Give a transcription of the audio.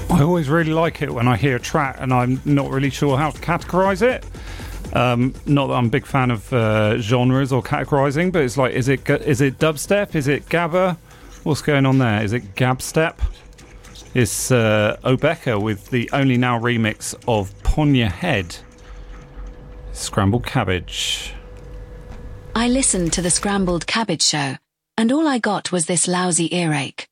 I always really like it when I hear a track and I'm not really sure how to categorise it. Not that I'm a big fan of genres or categorising, but it's like, is it dubstep? Is it gabba? What's going on there? Is it gabstep? It's Obeka with the Only Now remix of Ponya Head. Scrambled Cabbage. I listened to the Scrambled Cabbage show, and all I got was this lousy earache.